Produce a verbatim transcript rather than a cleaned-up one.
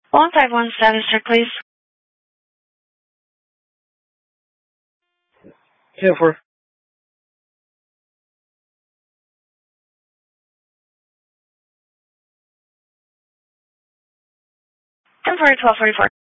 one five one status check, please. ten four. ten four, twelve forty-four.